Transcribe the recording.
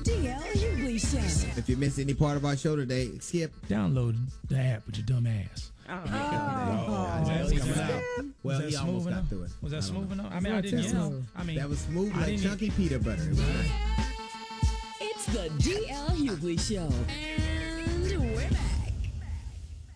DL Hughley Show. If you missed any part of our show today, skip. Download the app with your dumb ass. It's coming out. Well, he almost got through it. Was that smooth enough? I mean, I didn't, you know. I mean, that was smooth like chunky peanut butter. It was It's the DL Hughley Show.